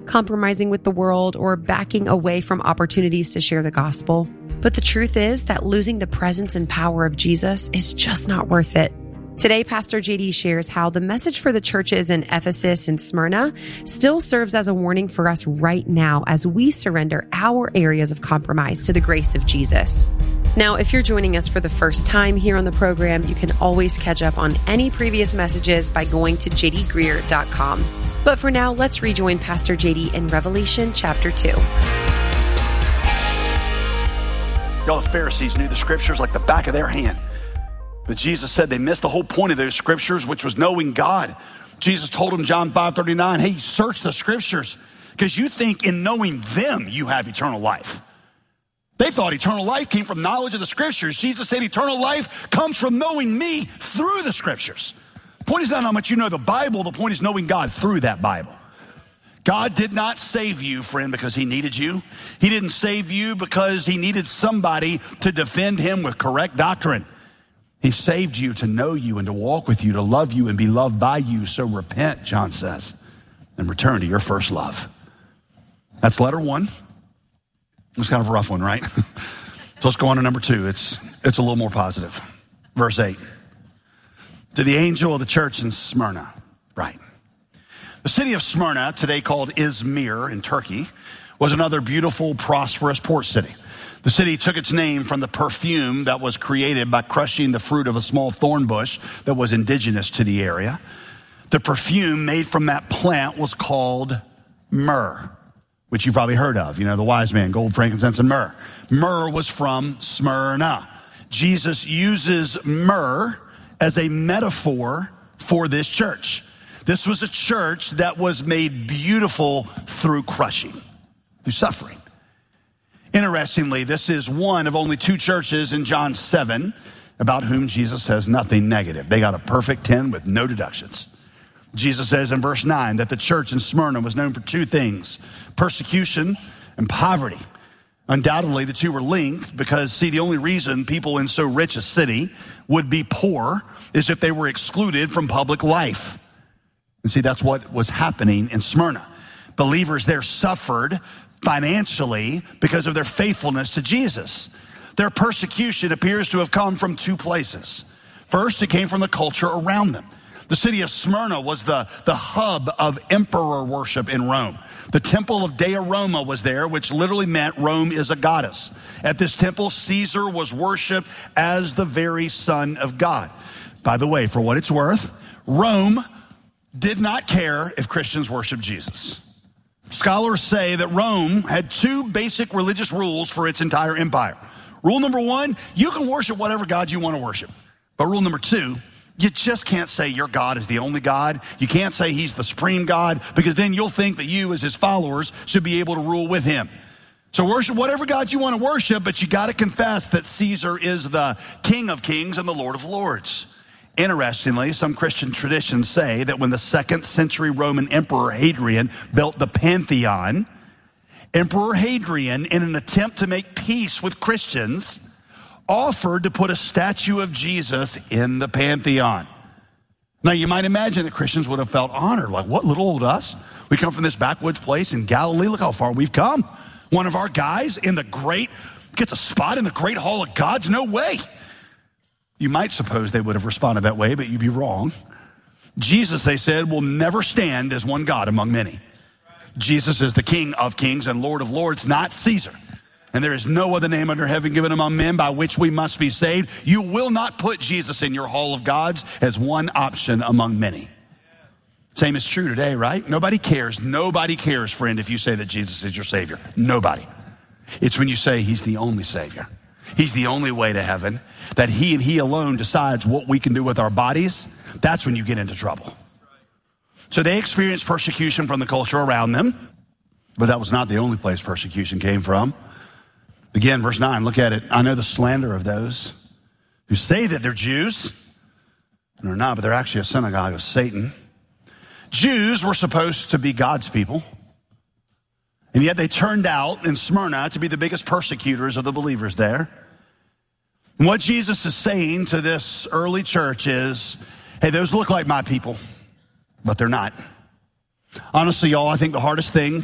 compromising with the world, or backing away from opportunities to share the gospel. But the truth is that losing the presence and power of Jesus is just not worth it. Today, Pastor JD shares how the message for the churches in Ephesus and Smyrna still serves as a warning for us right now as we surrender our areas of compromise to the grace of Jesus. Now, if you're joining us for the first time here on the program, you can always catch up on any previous messages by going to jdgreer.com. But for now, let's rejoin Pastor JD in Revelation chapter 2. Y'all, the Pharisees knew the scriptures like the back of their hand. But Jesus said they missed the whole point of those scriptures, which was knowing God. Jesus told them, John 5:39, hey, search the scriptures because you think in knowing them you have eternal life. They thought eternal life came from knowledge of the scriptures. Jesus said eternal life comes from knowing me through the scriptures. The point is not how much you know the Bible. The point is knowing God through that Bible. God did not save you, friend, because he needed you. He didn't save you because he needed somebody to defend him with correct doctrine. He saved you to know you and to walk with you, to love you and be loved by you. So repent, John says, and return to your first love. That's letter one. It's kind of a rough one, right? So let's go on to number two. It's a little more positive. Verse 8. To the angel of the church in Smyrna, right. The city of Smyrna, today called Izmir in Turkey, was another beautiful, prosperous port city. The city took its name from the perfume that was created by crushing the fruit of a small thorn bush that was indigenous to the area. The perfume made from that plant was called myrrh, which you've probably heard of. You know, the wise man, gold, frankincense, and myrrh. Myrrh was from Smyrna. Jesus uses myrrh as a metaphor for this church. This was a church that was made beautiful through crushing, through suffering. Interestingly, this is one of only two churches in John 7 about whom Jesus says nothing negative. They got a perfect 10 with no deductions. Jesus says in verse 9 that the church in Smyrna was known for two things, persecution and poverty. Undoubtedly, the two were linked because, see, the only reason people in so rich a city would be poor is if they were excluded from public life. And see, that's what was happening in Smyrna. Believers there suffered financially because of their faithfulness to Jesus. Their persecution appears to have come from two places. First, it came from the culture around them. The city of Smyrna was the hub of emperor worship in Rome. The temple of Dea Roma was there, which literally meant Rome is a goddess. At this temple, Caesar was worshiped as the very Son of God. By the way, for what it's worth, Rome did not care if Christians worshiped Jesus. Scholars say that Rome had two basic religious rules for its entire empire. Rule number one, you can worship whatever God you want to worship. But rule number two, you just can't say your God is the only God. You can't say he's the supreme God, because then you'll think that you as his followers should be able to rule with him. So worship whatever God you want to worship, but you got to confess that Caesar is the King of Kings and the Lord of Lords. Interestingly, some Christian traditions say that when the 2nd century Roman Emperor Hadrian built the Pantheon, Emperor Hadrian, in an attempt to make peace with Christians, offered to put a statue of Jesus in the Pantheon. Now, you might imagine that Christians would have felt honored, like, what, little old us? We come from this backwoods place in Galilee. Look how far we've come. One of our guys gets a spot in the great hall of gods? No way. You might suppose they would have responded that way, but you'd be wrong. Jesus, they said, will never stand as one God among many. Jesus is the King of Kings and Lord of Lords, not Caesar. And there is no other name under heaven given among men by which we must be saved. You will not put Jesus in your hall of gods as one option among many. Same is true today, right? Nobody cares. Nobody cares, friend, if you say that Jesus is your Savior. Nobody. It's when you say he's the only Savior. He's the only way to heaven, that he and he alone decides what we can do with our bodies. That's when you get into trouble. So they experienced persecution from the culture around them, but that was not the only place persecution came from. Again, verse 9, look at it. I know the slander of those who say that they're Jews, and they're not, but they're actually a synagogue of Satan. Jews were supposed to be God's people, and yet they turned out in Smyrna to be the biggest persecutors of the believers there. And what Jesus is saying to this early church is, hey, those look like my people, but they're not. Honestly, y'all, I think the hardest thing